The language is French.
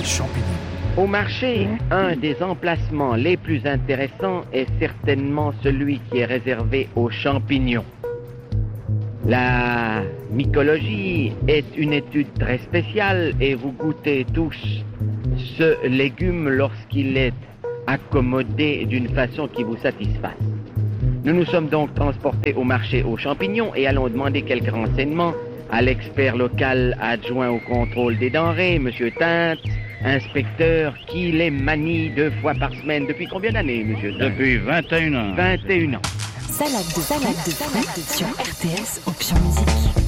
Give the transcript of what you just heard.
champignons. Au marché, un des emplacements les plus intéressants est certainement celui qui est réservé aux champignons. La mycologie est une étude très spéciale et vous goûtez tous ce légume lorsqu'il est accommodé d'une façon qui vous satisfasse. Nous nous sommes donc transportés au marché aux champignons et allons demander quelques renseignements à l'expert local adjoint au contrôle des denrées, M. Tintz, inspecteur, qui les manie 2 fois par semaine. Depuis combien d'années, M. Tintz? Depuis 21 ans. 21 ans. Salade de fruits sur RTS Option Musique.